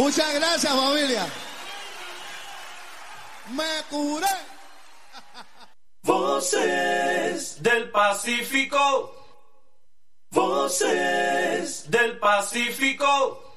Muchas gracias, familia. Me curé. Voces del Pacífico. Voces del Pacífico.